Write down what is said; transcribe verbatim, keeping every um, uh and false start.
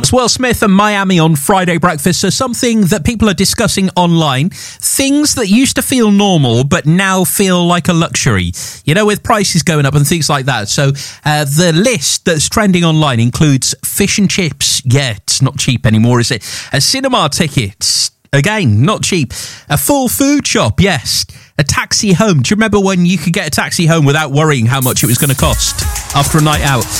It's Will Smith and Miami on Friday Breakfast. So something that people are discussing online, things that used to feel normal but now feel like a luxury, you know, with prices going up and things like that. So uh, the list that's trending online includes fish and chips. Yeah, it's not cheap anymore, is it? A cinema tickets. Again, not cheap. A full food shop, yes. A taxi home. Do you remember when you could get a taxi home without worrying how much it was going to cost after a night out?